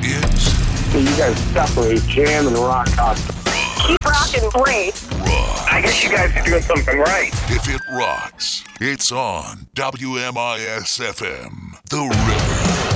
is... You guys separate jam and rock concert. Keep rocking great. Rock. I guess you guys are doing something right. If it rocks, it's on WMIS-FM, The River.